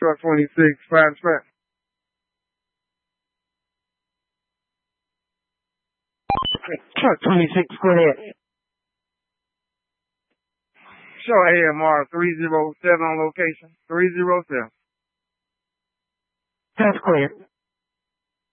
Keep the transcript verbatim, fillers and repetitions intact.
truck twenty-six, fire dispatch. Truck twenty-six, go ahead. Show A M R three oh seven on location. three oh seven. That's clear.